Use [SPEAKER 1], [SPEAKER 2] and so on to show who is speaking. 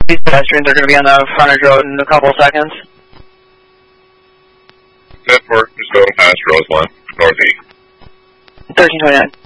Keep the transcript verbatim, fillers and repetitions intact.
[SPEAKER 1] These pedestrians are going to be on the frontage road in a couple of seconds.
[SPEAKER 2] ten four, just go past Roseland, northeast.
[SPEAKER 1] thirteen twenty-nine.